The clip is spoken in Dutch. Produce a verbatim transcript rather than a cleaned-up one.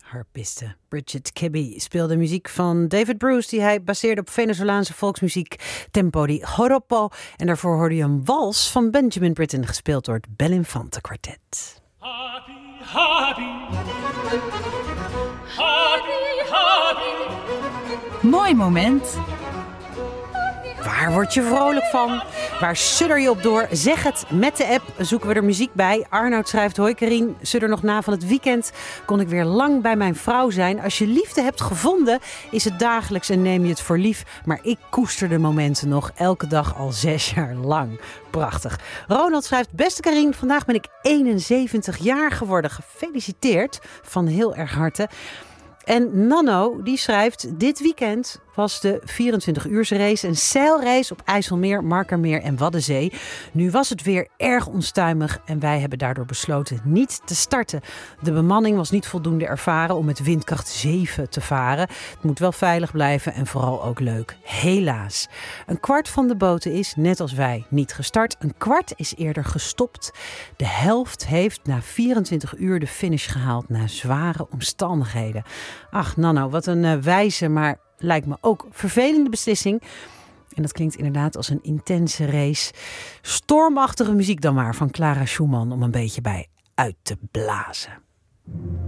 Harpiste Bridget Kibbe speelde muziek van David Bruce, die hij baseerde op Venezolaanse volksmuziek Tempo di Joropo. En daarvoor hoorde je een wals van Benjamin Britten, gespeeld door het Belinfante Quartet. Happy, happy. Happy, happy. Mooi moment. Waar word je vrolijk van? Waar sudder je op door? Zeg het met de app. Zoeken we er muziek bij. Arnoud schrijft: hoi Karien, sudder nog na van het weekend. Kon ik weer lang bij mijn vrouw zijn. Als je liefde hebt gevonden, is het dagelijks en neem je het voor lief. Maar ik koester de momenten nog elke dag al zes jaar lang. Prachtig. Ronald schrijft: beste Karien, vandaag ben ik eenenzeventig jaar geworden. Gefeliciteerd van heel erg harte. En Nanno, die schrijft: dit weekend was de vierentwintig uurse race, een zeilrace op IJsselmeer, Markermeer en Waddenzee. Nu was het weer erg onstuimig en wij hebben daardoor besloten niet te starten. De bemanning was niet voldoende ervaren om met windkracht zeven te varen. Het moet wel veilig blijven en vooral ook leuk. Helaas. Een kwart van de boten is, net als wij, niet gestart. Een kwart is eerder gestopt. De helft heeft na vierentwintig uur de finish gehaald na zware omstandigheden. Ach, Nanno, wat een uh, wijze, maar lijkt me ook vervelende beslissing. En dat klinkt inderdaad als een intense race. Stormachtige muziek dan maar van Clara Schumann om een beetje bij uit te blazen.